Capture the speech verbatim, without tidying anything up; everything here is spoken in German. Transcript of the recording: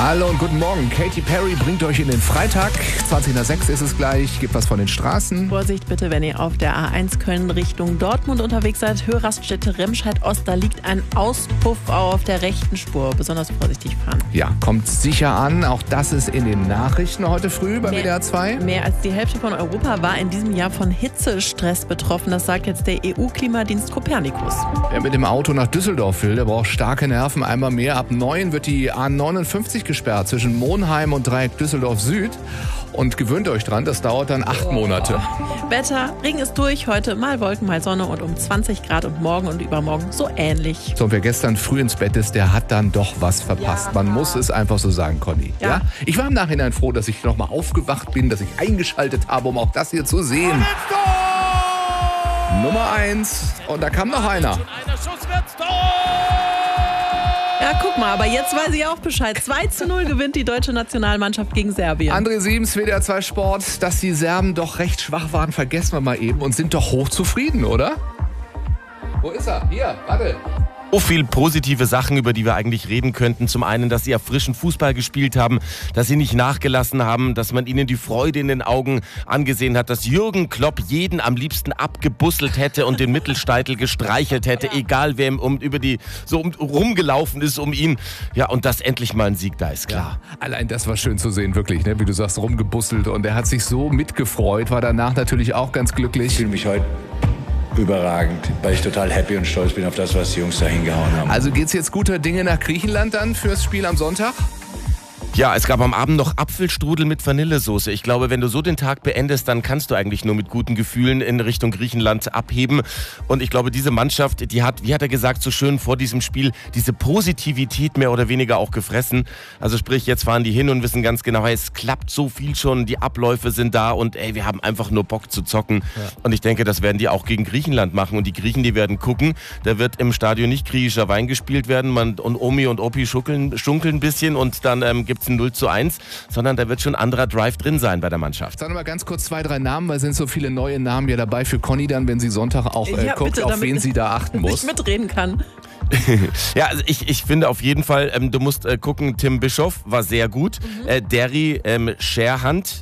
Hallo und guten Morgen. Katy Perry bringt euch in den Freitag. zwanzig nach sechs ist es gleich. Gibt was von den Straßen. Vorsicht bitte, wenn ihr auf der A eins Köln Richtung Dortmund unterwegs seid. Hörraststätte Remscheid-Ost, da liegt ein Auspuff auf der rechten Spur. Besonders vorsichtig fahren. Ja, kommt sicher an. Auch das ist in den Nachrichten heute früh bei W D R zwei. Mehr als die Hälfte von Europa war in diesem Jahr von Hitzestress betroffen. Das sagt jetzt der E U-Klimadienst Copernicus. Wer mit dem Auto nach Düsseldorf will, der braucht starke Nerven. Einmal mehr. Ab neun wird die A neunundfünfzig gesperrt zwischen Monheim und Dreieck Düsseldorf Süd. Und gewöhnt euch dran, das dauert dann acht Monate. Wetter, Regen ist durch. Heute mal Wolken, mal Sonne und um zwanzig Grad und morgen und übermorgen so ähnlich. So, und wer gestern früh ins Bett ist, der hat dann doch was verpasst. Ja. Man muss es einfach so sagen, Conny. Ja. ja? Ich war im Nachhinein froh, dass ich nochmal aufgewacht bin, dass ich eingeschaltet habe, um auch das hier zu sehen. Nummer eins. Und da kam noch einer. Ja, guck mal, aber jetzt weiß ich auch Bescheid. zwei zu null gewinnt die deutsche Nationalmannschaft gegen Serbien. André Siems, W D R zwei Sport. Dass die Serben doch recht schwach waren, vergessen wir mal eben und sind doch hochzufrieden, oder? Wo ist er? Hier, warte. So viel positive Sachen, über die wir eigentlich reden könnten. Zum einen, dass sie ja frischen Fußball gespielt haben, dass sie nicht nachgelassen haben, dass man ihnen die Freude in den Augen angesehen hat, dass Jürgen Klopp jeden am liebsten abgebusselt hätte und den Mittelsteitel gestreichelt hätte, egal wer ihm um, über die so um, rumgelaufen ist um ihn. Ja, und dass endlich mal ein Sieg da ist, klar. Ja, allein das war schön zu sehen, wirklich, ne? Wie du sagst, rumgebusselt. Und er hat sich so mitgefreut, war danach natürlich auch ganz glücklich. Ich fühle mich heute überragend, weil ich total happy und stolz bin auf das, was die Jungs da hingehauen haben. Also geht's jetzt guter Dinge nach Griechenland dann fürs Spiel am Sonntag? Ja, es gab am Abend noch Apfelstrudel mit Vanillesoße. Ich glaube, wenn du so den Tag beendest, dann kannst du eigentlich nur mit guten Gefühlen in Richtung Griechenland abheben. Und ich glaube, diese Mannschaft, die hat, wie hat er gesagt, so schön vor diesem Spiel, diese Positivität mehr oder weniger auch gefressen. Also sprich, jetzt fahren die hin und wissen ganz genau, hey, es klappt so viel schon, die Abläufe sind da und ey, wir haben einfach nur Bock zu zocken. Ja. Und ich denke, das werden die auch gegen Griechenland machen. Und die Griechen, die werden gucken, da wird im Stadion nicht griechischer Wein gespielt werden. Man, und Omi und Opi schunkeln, schunkeln ein bisschen und dann ähm, gibt ein null zu eins, sondern da wird schon ein anderer Drive drin sein bei der Mannschaft. Sag mal ganz kurz zwei, drei Namen, weil sind so viele neue Namen ja dabei für Conny dann, wenn sie Sonntag auch äh, ja, guckt, bitte, auf wen sie da achten muss. Ich mitreden kann. Ja, also ich, ich finde auf jeden Fall, ähm, du musst äh, gucken, Tim Bischoff war sehr gut, mhm. äh, Derry ähm, Scherhand